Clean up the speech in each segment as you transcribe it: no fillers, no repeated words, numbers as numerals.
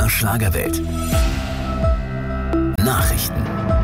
MDR Schlagerwelt. Nachrichten.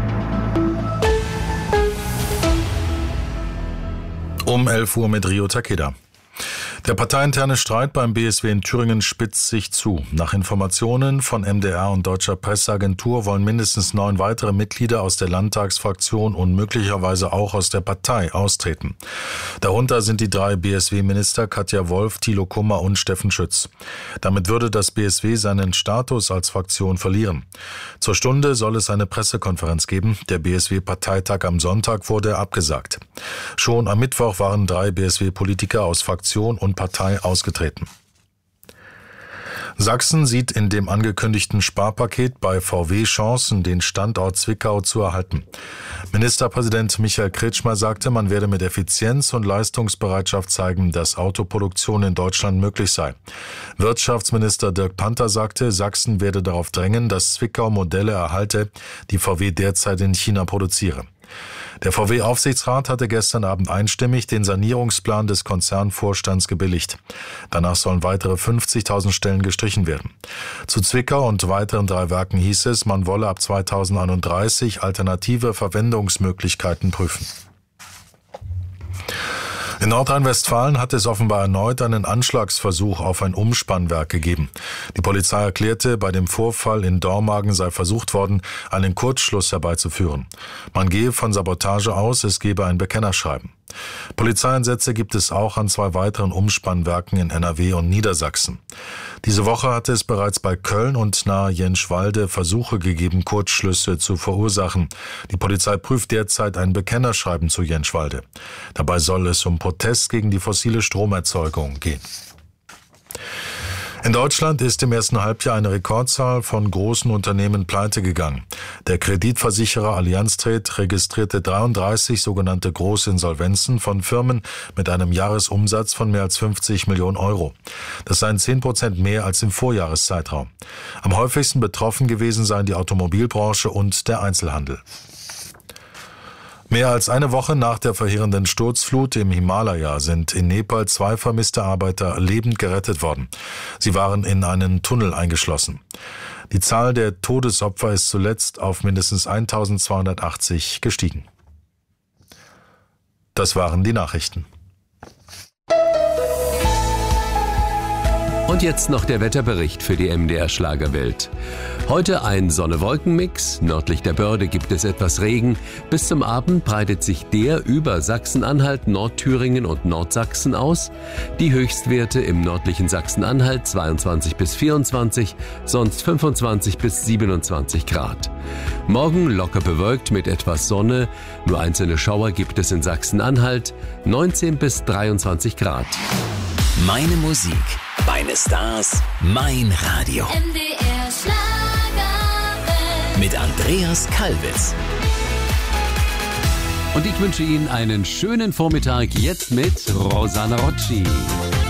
Um 11 Uhr mit Rio Takeda. Der parteiinterne Streit beim BSW in Thüringen spitzt sich zu. Nach Informationen von MDR und Deutscher Presseagentur wollen mindestens 9 weitere Mitglieder aus der Landtagsfraktion und möglicherweise auch aus der Partei austreten. Darunter sind die 3 BSW-Minister Katja Wolf, Thilo Kummer und Steffen Schütz. Damit würde das BSW seinen Status als Fraktion verlieren. Zur Stunde soll es eine Pressekonferenz geben. Der BSW-Parteitag am Sonntag wurde abgesagt. Schon am Mittwoch waren 3 BSW-Politiker aus Fraktion und Partei ausgetreten. Sachsen sieht in dem angekündigten Sparpaket bei VW Chancen, den Standort Zwickau zu erhalten. Ministerpräsident Michael Kretschmer sagte, man werde mit Effizienz und Leistungsbereitschaft zeigen, dass Autoproduktion in Deutschland möglich sei. Wirtschaftsminister Dirk Panther sagte, Sachsen werde darauf drängen, dass Zwickau Modelle erhalte, die VW derzeit in China produziere. Der VW-Aufsichtsrat hatte gestern Abend einstimmig den Sanierungsplan des Konzernvorstands gebilligt. Danach sollen weitere 50.000 Stellen gestrichen werden. Zu Zwickau und weiteren 3 Werken hieß es, man wolle ab 2031 alternative Verwendungsmöglichkeiten prüfen. In Nordrhein-Westfalen hat es offenbar erneut einen Anschlagsversuch auf ein Umspannwerk gegeben. Die Polizei erklärte, bei dem Vorfall in Dormagen sei versucht worden, einen Kurzschluss herbeizuführen. Man gehe von Sabotage aus, es gebe ein Bekennerschreiben. Polizeieinsätze gibt es auch an 2 weiteren Umspannwerken in NRW und Niedersachsen. Diese Woche hatte es bereits bei Köln und nahe Jenschwalde Versuche gegeben, Kurzschlüsse zu verursachen. Die Polizei prüft derzeit ein Bekennerschreiben zu Jenschwalde. Dabei soll es um Protest gegen die fossile Stromerzeugung gehen. In Deutschland ist im ersten Halbjahr eine Rekordzahl von großen Unternehmen pleite gegangen. Der Kreditversicherer Allianz Trade registrierte 33 sogenannte Großinsolvenzen von Firmen mit einem Jahresumsatz von mehr als 50 Millionen Euro. Das seien 10% mehr als im Vorjahreszeitraum. Am häufigsten betroffen gewesen seien die Automobilbranche und der Einzelhandel. Mehr als eine Woche nach der verheerenden Sturzflut im Himalaya sind in Nepal 2 vermisste Arbeiter lebend gerettet worden. Sie waren in einen Tunnel eingeschlossen. Die Zahl der Todesopfer ist zuletzt auf mindestens 1280 gestiegen. Das waren die Nachrichten. Und jetzt noch der Wetterbericht für die MDR Schlagerwelt. Heute ein Sonne-Wolken-Mix. Nördlich der Börde gibt es etwas Regen. Bis zum Abend breitet sich der über Sachsen-Anhalt, Nordthüringen und Nordsachsen aus. Die Höchstwerte im nördlichen Sachsen-Anhalt 22 bis 24, sonst 25 bis 27 Grad. Morgen locker bewölkt mit etwas Sonne. Nur einzelne Schauer gibt es in Sachsen-Anhalt. 19 bis 23 Grad. Meine Musik, meine Stars, mein Radio. MDR Schlagerwelt. Mit Andreas Kalbitz. Und ich wünsche Ihnen einen schönen Vormittag jetzt mit Rosanna Rocci.